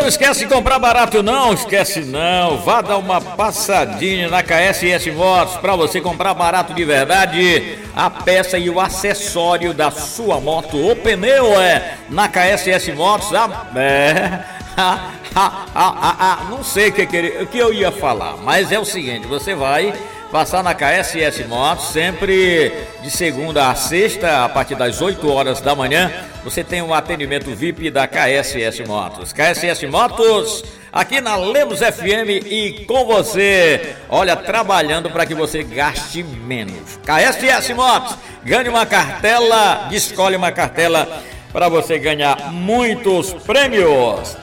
não esquece de comprar barato não, esquece não. Vá dar uma passadinha na KSS Motos para você comprar barato de verdade. A peça e o acessório da sua moto, o pneu na KSS Motos. Não sei o que eu ia falar, mas é o seguinte, você vai passar na KSS Motos, sempre de segunda a sexta, a partir das 8 horas da manhã, você tem um atendimento VIP da KSS Motos. KSS Motos, aqui na Lemos FM e com você, olha, trabalhando para que você gaste menos. KSS Motos, ganhe uma cartela, escolhe uma cartela para você ganhar muitos prêmios.